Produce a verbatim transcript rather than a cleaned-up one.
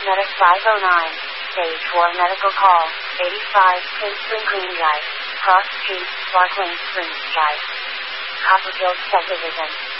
Medic five oh nine. Stage four medical call. eighty-five, Kingston Green Drive. Cross Street, Sparkling Springs Drive. Copperfield Subdivision.